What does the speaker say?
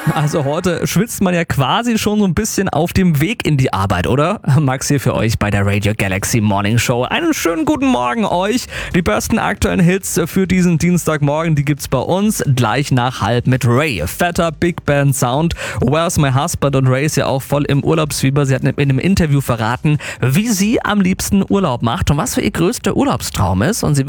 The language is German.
Also heute schwitzt man ja quasi schon so ein bisschen auf dem Weg in die Arbeit, oder? Max hier für euch bei der Radio Galaxy Morning Show. Einen schönen guten Morgen euch. Die besten aktuellen Hits für diesen Dienstagmorgen, die gibt's bei uns gleich nach halb mit Ray. Fetter Big Band Sound. Where's My Husband? Und Ray ist ja auch voll im Urlaubsfieber. Sie hat in einem Interview verraten, wie sie am liebsten Urlaub macht und was für ihr größter Urlaubstraum ist. Und sie